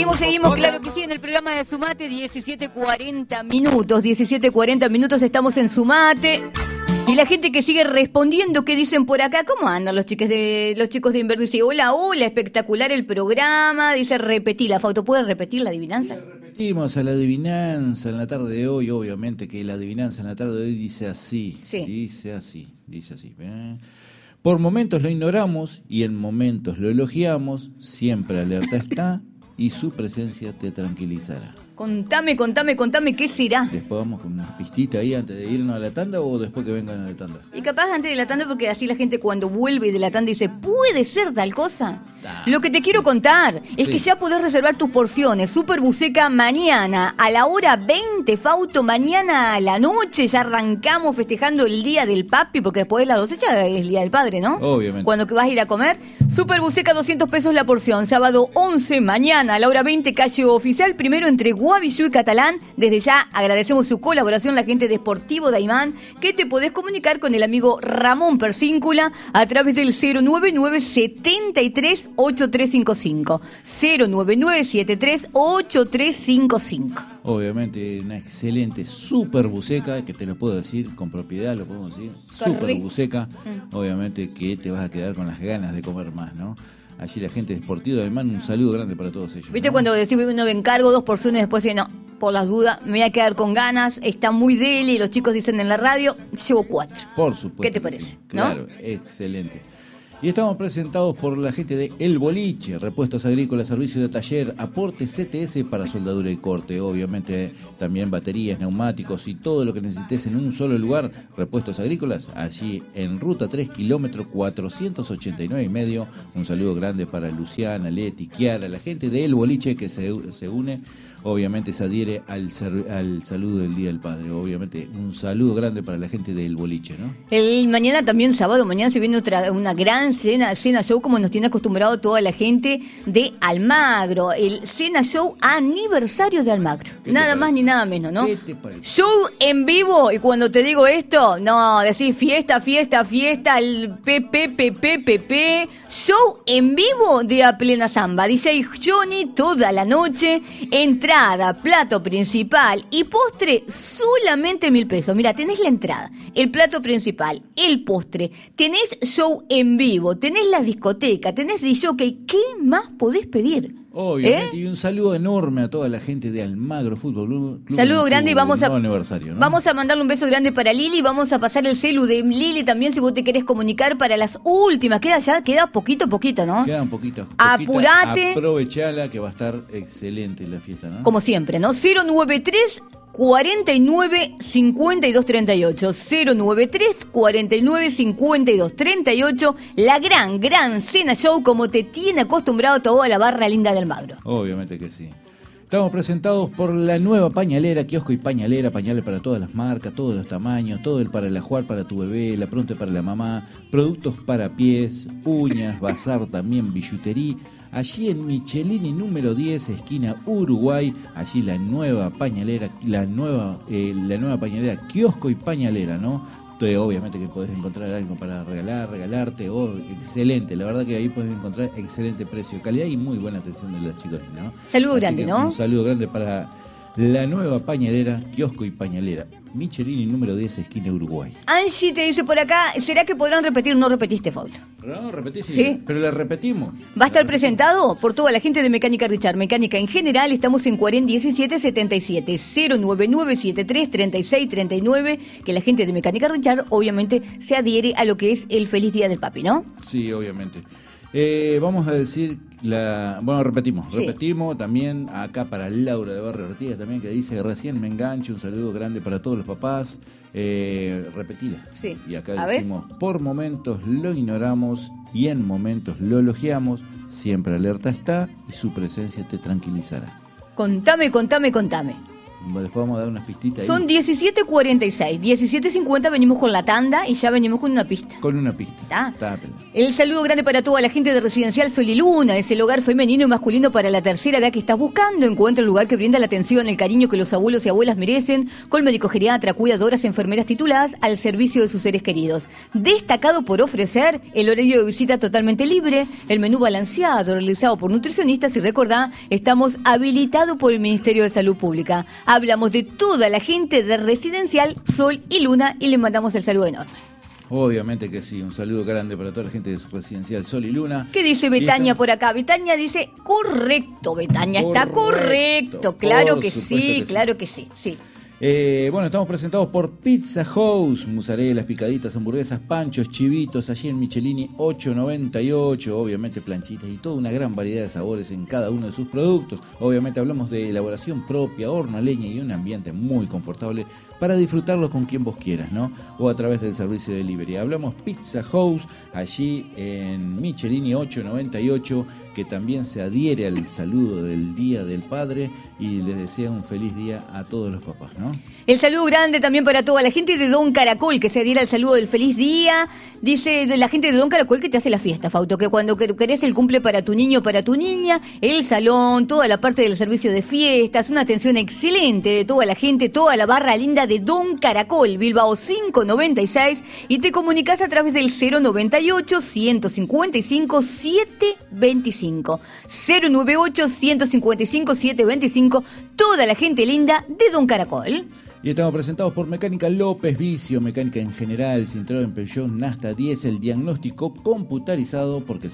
Seguimos, claro que sí, en el programa de Sumate, 17:40 minutos, estamos en Sumate. Y la gente que sigue respondiendo, ¿qué dicen por acá? ¿Cómo andan los chicos de Inver? Dice, hola, espectacular el programa. Dice, repetí la foto. ¿Puedes repetir la adivinanza? Repetimos a la adivinanza en la tarde de hoy, obviamente que la adivinanza en la tarde de hoy dice así. Sí. Dice así. Por momentos lo ignoramos y en momentos lo elogiamos, siempre alerta está y su presencia te tranquilizará. Contame, ¿qué será? Después vamos con una pistita ahí antes de irnos a la tanda o después que vengan a la tanda. Y capaz antes de la tanda, porque así la gente cuando vuelve de la tanda dice, ¿puede ser tal cosa? Lo que te quiero contar es que ya podés reservar tus porciones. Super Buceca mañana a la hora 20, Fausto, mañana a la noche ya arrancamos festejando el Día del Papi, porque después de las 12 ya es el Día del Padre, ¿no? Obviamente. Cuando vas a ir a comer, Super Buceca 200 pesos la porción, sábado 11, mañana a la hora 20, calle Oficial, primero entre Guavillú y Catalán. Desde ya agradecemos su colaboración la gente de Sportivo Daimán, que te podés comunicar con el amigo Ramón Persíncula a través del 099-73-8355. 099-73-8355. Obviamente una excelente Super Buceca, que te lo puedo decir con propiedad, lo podemos decir. Super Buceca, obviamente que te vas a quedar con las ganas de comer más, ¿no? Allí la gente de Sportivo Daimán, un saludo grande para todos ellos. ¿Viste, ¿no? cuando decimos uno me encargo 2 porciones, después dice, no, por las dudas, me voy a quedar con ganas, está muy deli, y los chicos dicen en la radio, llevo 4. Por supuesto. ¿Qué te parece? Sí. Claro, ¿no? Excelente. Y estamos presentados por la gente de El Boliche, repuestos agrícolas, servicio de taller, aporte CTS para soldadura y corte, obviamente también baterías, neumáticos y todo lo que necesites en un solo lugar, repuestos agrícolas, allí en Ruta 3, kilómetro 489,5. Un saludo grande para Luciana, Leti, Kiara, la gente de El Boliche que se une, obviamente se adhiere al saludo del Día del Padre, obviamente un saludo grande para la gente de El Boliche, ¿no? El mañana también, sábado, mañana se viene una gran cena show como nos tiene acostumbrado toda la gente de Almagro, el cena show aniversario de Almagro, nada más ni nada menos, ¿no? ¿Qué te parece? Show en vivo, y cuando te digo esto, no, decís fiesta, el PP, show en vivo de A Plena Samba, DJ Johnny toda la noche, entrada, plato principal y postre solamente 1.000 pesos. Mira, tenés la entrada, el plato principal, el postre, tenés show en vivo, tenés la discoteca, tenés DJ, ¿qué más podés pedir? Obviamente, y un saludo enorme a toda la gente de Almagro Fútbol Club. Saludo grande y vamos a aniversario, ¿no? Vamos a mandarle un beso grande para Lili, vamos a pasar el celu de Lili también si vos te querés comunicar para las últimas. Queda poquito, ¿no? Queda un poquito. Apurate. Aprovechala que va a estar excelente la fiesta, ¿no? Como siempre, ¿no? 093 49 52 38 093 49 52 38. La gran cena show como te tiene acostumbrado toda la barra linda de Almagro. Obviamente que sí. Estamos presentados por la nueva pañalera, kiosco y pañalera, pañales para todas las marcas, todos los tamaños, todo el para el ajuar para tu bebé, la pronte para la mamá, productos para pies, uñas, bazar también, billutería. Allí en Michelini número 10, esquina Uruguay, allí la nueva pañalera, la nueva pañalera, kiosco y pañalera, ¿no? Obviamente que podés encontrar algo para regalarte, excelente, la verdad que ahí podés encontrar excelente precio, calidad y muy buena atención de los chicos, ¿no? Saludo grande, ¿no? Un saludo grande para la nueva pañalera, kiosco y pañalera, Michelini número 10, esquina Uruguay. Angie te dice por acá, ¿será que podrán repetir? No repetiste, Fausto. No, repetí, sí. Pero la repetimos. Va a estar presentado por toda la gente de Mecánica Richard. Mecánica en general, estamos en 1777 09973 3639, que la gente de Mecánica Richard obviamente se adhiere a lo que es el Feliz Día del Papi, ¿no? Sí, obviamente. Vamos a decir, repetimos también acá para Laura de Barrio Ortigas también, que dice recién me engancho, un saludo grande para todos los papás, repetila. Sí. Y acá decimos, por momentos lo ignoramos y en momentos lo elogiamos, siempre alerta está y su presencia te tranquilizará. Contame. Después vamos a dar unas pistitas ahí. Son 17:46. 17:50 venimos con la tanda y ya venimos con una pista. Con una pista. ¿Está? El saludo grande para toda la gente de Residencial Sol y Luna. Es el hogar femenino y masculino para la tercera edad que estás buscando. Encuentra el lugar que brinda la atención, el cariño que los abuelos y abuelas merecen, con médico geriatra, cuidadoras, enfermeras tituladas al servicio de sus seres queridos. Destacado por ofrecer el horario de visita totalmente libre, el menú balanceado realizado por nutricionistas y recordá, estamos habilitados por el Ministerio de Salud Pública. Hablamos de toda la gente de Residencial Sol y Luna y le mandamos el saludo enorme. Obviamente que sí, un saludo grande para toda la gente de Residencial Sol y Luna. ¿Qué dice Betania por acá? Betania dice, correcto, Betania, está correcto. Claro que sí, claro que sí, sí. Bueno, estamos presentados por Pizza House, mozzarellas, picaditas, hamburguesas, panchos, chivitos, allí en Michelini 898, obviamente planchitas y toda una gran variedad de sabores en cada uno de sus productos. Obviamente hablamos de elaboración propia, horno a leña y un ambiente muy confortable para disfrutarlo con quien vos quieras, ¿no? O a través del servicio de delivery. Hablamos Pizza House, allí en Michelini 898, que también se adhiere al saludo del Día del Padre y les desea un feliz día a todos los papás, ¿no? El saludo grande también para toda la gente de Don Caracol, que se adhiere al saludo del feliz día. Dice la gente de Don Caracol que te hace la fiesta, Fausto, que cuando querés el cumple para tu niño o para tu niña, el salón, toda la parte del servicio de fiestas, una atención excelente de toda la gente, toda la barra linda de Don Caracol, Bilbao 596, y te comunicas a través del 098-155-725. 098-155-725, toda la gente linda de Don Caracol. Y estamos presentados por Mecánica López Vicio, mecánica en general, Citroën, Peugeot, Nasta 10, el diagnóstico computarizado, porque